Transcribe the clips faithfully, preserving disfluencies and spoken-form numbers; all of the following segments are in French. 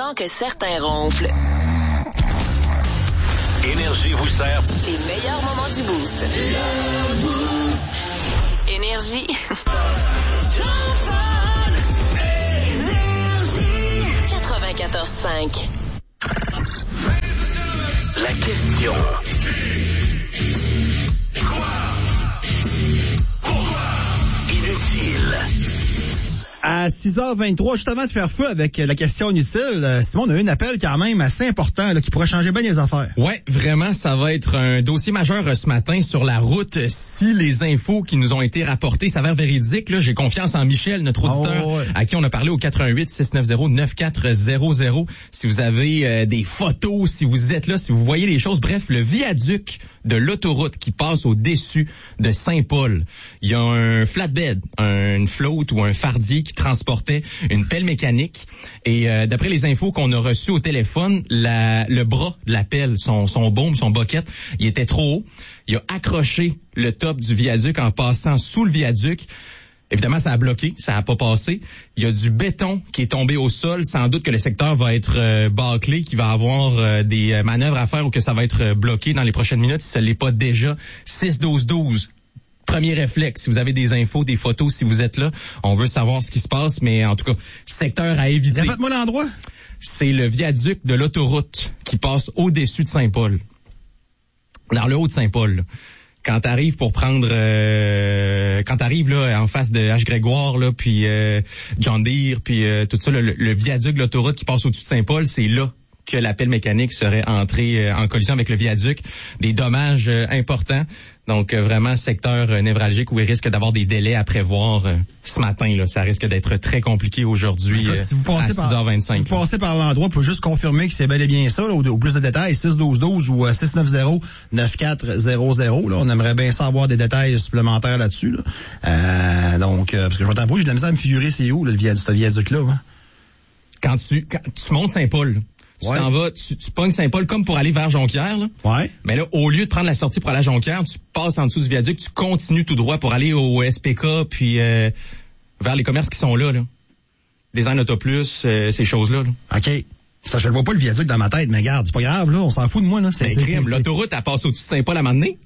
avant que certains ronflent. Énergie vous sert Les meilleurs moments du Boost. Énergie. quatre-vingt-quatorze cinq. la question. Inutile. À six heures vingt-trois, juste avant de faire feu avec la question inutile, Simon, on a eu un appel quand même assez important là, qui pourrait changer bien les affaires. Ouais, vraiment, ça va être un dossier majeur ce matin sur la route. Si les infos qui nous ont été rapportées s'avèrent véridiques, là, j'ai confiance en Michel, notre auditeur, oh, ouais. à qui on a parlé au quatre un huit six neuf zéro neuf quatre zéro zéro. Si vous avez euh, des photos, si vous êtes là, si vous voyez les choses, bref, le viaduc de l'autoroute qui passe au-dessus de Saint-Paul. Il y a un flatbed, un, une flotte ou un fardier qui transportait une pelle mécanique. Et euh, d'après les infos qu'on a reçues au téléphone, la, le bras de la pelle, son, son baume, son bucket, il était trop haut. Il a accroché le top du viaduc en passant sous le viaduc. Évidemment, ça a bloqué, ça a pas passé. Il y a du béton qui est tombé au sol. Sans doute que le secteur va être euh, bâclé, qu'il va avoir euh, des manœuvres à faire ou que ça va être euh, bloqué dans les prochaines minutes si ce n'est pas déjà. six douze douze. Premier réflexe, si vous avez des infos, des photos, si vous êtes là, on veut savoir ce qui se passe, mais en tout cas, secteur à éviter. Faites-moi l'endroit. C'est le viaduc de l'autoroute qui passe au-dessus de Saint-Paul. Dans le haut de Saint-Paul, là. Quand t'arrives pour prendre, euh, quand t'arrives là en face de H. Grégoire là, puis euh, John Deere, puis euh, tout ça, le, le viaduc de l'autoroute qui passe au-dessus de Saint-Paul, c'est là que la pelle mécanique serait entrée euh, en collision avec le viaduc. Des dommages euh, importants. Donc, euh, vraiment, secteur euh, névralgique où il risque d'avoir des délais à prévoir euh, ce matin. Là. Ça risque d'être très compliqué aujourd'hui euh, si vous à six heures vingt-cinq. Si vous passez par l'endroit, pour juste confirmer que c'est bel et bien ça, là, au, au plus de détails, six douze douze ou euh, six neuf zéro neuf quatre zéro zéro. Là, on aimerait bien savoir des détails supplémentaires là-dessus. Là. Euh, donc, euh, parce que je vais t'avouer, j'ai de la misère à me figurer c'est où là, le viaduc, ce viaduc-là. Hein? Quand tu quand tu montes Saint-Paul, là. Tu ouais. t'en vas, tu, tu pognes Saint-Paul comme pour aller vers Jonquière, là. Ouais. Mais là, au lieu de prendre la sortie pour aller à Jonquière, tu passes en dessous du viaduc, tu continues tout droit pour aller au S P K, puis euh, vers les commerces qui sont là, là. Design Auto Plus, euh, ces choses-là, là. OK. C'est parce que je ne vois pas le viaduc dans ma tête, mais regarde, c'est pas grave, là, on s'en fout de moi, là. C'est, c'est, c'est, c'est... L'autoroute, elle passe au-dessus de Saint-Paul à un moment donné.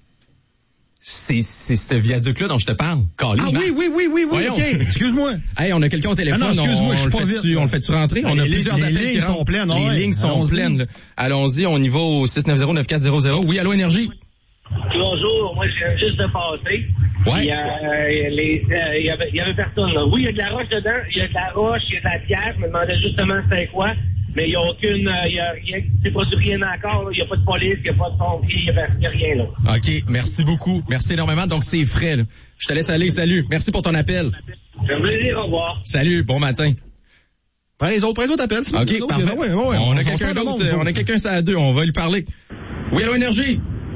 C'est, c'est ce viaduc-là dont je te parle. Caline, ah oui, oui, oui, oui, oui, OK. Excuse-moi. Hey, on a quelqu'un au téléphone. Ah non, excuse-moi, on, je suis pas vite. On le fait-tu rentrer? On a les, plusieurs les appels lignes qui sont pleines. Les ouais. lignes sont Allons-y. pleines. Là. Allons-y, on y va au six neuf zéro neuf quatre zéro zéro. Oui, allô, Énergie? Bonjour, moi, je viens juste de passer. Ouais. Il y, a, les, euh, il, y avait, il y avait personne, là. Oui, il y a de la roche dedans. Il y a de la roche, il y a de la pierre. Je me demandais justement c'était quoi. Mais il n'y a aucune, euh, il y a rien, c'est pas du rien encore, là. Il n'y a pas de police, il n'y a pas de pompier, il n'y a, a rien, là. OK, merci beaucoup. Merci énormément. Donc, c'est frais, là. Je te laisse aller. Salut. Merci pour ton appel. C'est un plaisir, au revoir. Salut, bon matin. Prends les autres, prends les autres appels. OK, autres, parfait. Ouais, ouais, ouais, on, on a quelqu'un d'autre, on a quelqu'un ça à deux, on va lui parler. Oui, allô, Énergie?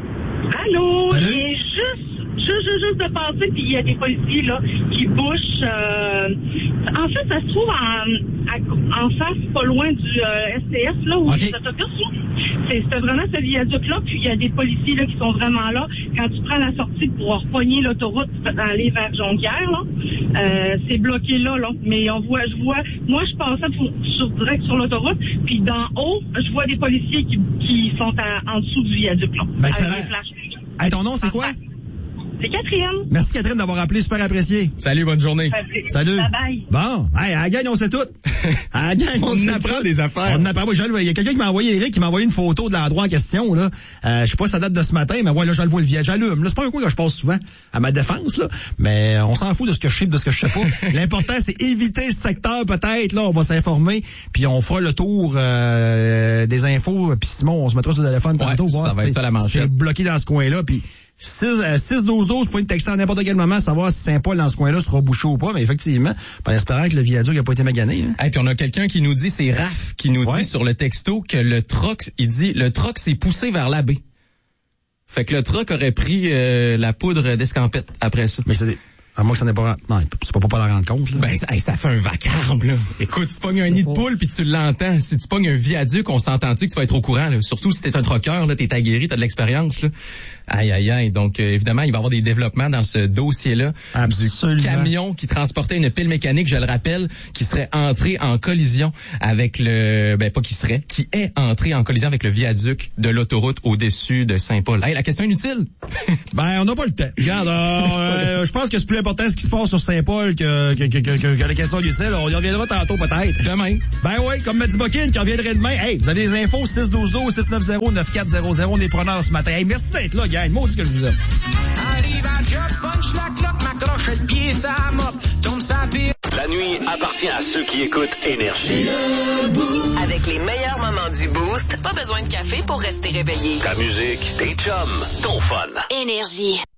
Allô? Salut. Il est juste, juste, juste, juste de passer, puis il y a des policiers, là, qui bouchent, euh, en fait, ça se trouve en, à, en face, pas loin du euh, S T S, là, où okay. les autobus, là. C'est, c'est vraiment ce viaduc-là, puis il y a des policiers, là, qui sont vraiment là. Quand tu prends la sortie pour repogner l'autoroute, pour aller vers Jonquière, là, euh, c'est bloqué là, là. Mais on voit, je vois, moi, je passais pour, sur, direct sur l'autoroute, puis d'en haut, je vois des policiers qui, qui sont à, en dessous du viaduc, là. Ben, avec c'est des flashs. Hey, ton nom, c'est quoi? C'est Catherine. Merci Catherine d'avoir appelé, super apprécié. Salut, bonne journée. Salut. Bye bye. Bon, hey, à la gang, on sait tout. À la gang, on, on sait apprend tout. des affaires. On apprend. Moi, je, il y a quelqu'un qui m'a envoyé, Eric, qui m'a envoyé une photo de l'endroit en question, là. Euh, je sais pas si ça date de ce matin, mais ouais, là, je le vois le viaduc. J'allume. Là, c'est pas un coup que je passe souvent à ma défense, là. Mais on s'en fout de ce que je sais, de ce que je sais pas. L'important, c'est éviter le secteur, peut-être, là. On va s'informer, puis on fera le tour, euh, des infos, puis Simon, on se mettra sur le téléphone tantôt, ouais, voir ça si va être ça, la manchette. C'est bloqué dans ce coin-là, puis six douze douze, vous pouvez me texter à n'importe quel moment, savoir si Saint-Paul dans ce coin-là sera bouché ou pas, mais effectivement, en espérant que le viaduc n'a pas été magané. Hein. Et puis on a quelqu'un qui nous dit, c'est Raph, qui nous ouais. dit sur le texto que le troc, il dit, le troc s'est poussé vers la baie. Fait que le troc aurait pris euh, la poudre d'escampette après ça. Mais c'est des... À moins que ça n'est pas... Non, c'est pas pour pas la rendre compte, là. Ben, ça, hey, ça fait un vacarme, là. Écoute, tu pognes un nid de poule puis tu l'entends. Si tu pognes un viaduc, on s'entend-tu que tu vas être au courant, là. Surtout si t'es un troqueur, là, t'es aguerri, t'as de l'expérience, là. Aïe, aïe, aïe. Donc, euh, évidemment, il va y avoir des développements dans ce dossier-là. Absolument. Du camion qui transportait une pile mécanique, je le rappelle, qui serait entré en collision avec le... Ben, pas qui serait, qui est entré en collision avec le viaduc de l'autoroute au-dessus de Saint-Paul. Hey, la question inutile? Ben, on n'a pas le temps. Regarde, euh, je pense que c'est plus important ce qui se passe sur Saint-Paul que, que, que, que, que, que la question inutile. On y reviendra tantôt, peut-être. Demain. Ben oui, comme m'a dit Bokine, qui reviendrait demain. Hey, vous avez des infos, six un deux deux, six neuf zéro, neuf quatre zéro zéro. On est preneurs ce matin. Hey, merci d'être là, gang. Moi, on dit que je vous aime. Arrive à job, punch la cloque, m'accroche le pied, ça mop, tombe sa pire. La nuit appartient à ceux qui écoutent Énergie. Avec les meilleurs moments du Boost, pas besoin de café pour rester réveillé. Ta musique, tes chums, ton fun. Énergie.